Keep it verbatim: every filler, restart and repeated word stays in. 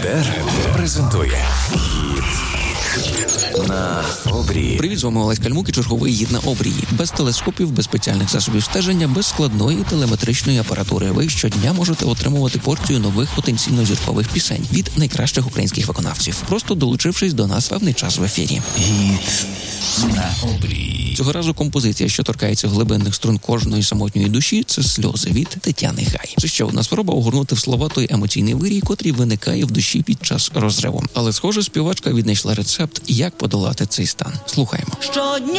Етер презентує «Гід на обрії». Привіт, з вами Олесь Кальмук і черговий «Гід на обрії». Без телескопів, без спеціальних засобів стеження, без складної телеметричної апаратури. Ви щодня можете отримувати порцію нових потенційно зіркових пісень від найкращих українських виконавців, просто долучившись до нас певний час в ефірі. «Гід на обрії». Цього разу композиція, що торкається глибинних струн кожної самотньої душі, це «Сльози» від Тетяни Гай. Це ще одна спроба огорнути в слова той емоційний вирій, котрий виникає в душі під час розриву. Але, схоже, співачка віднайшла рецепт, як подолати цей стан. Слухаємо. Щодня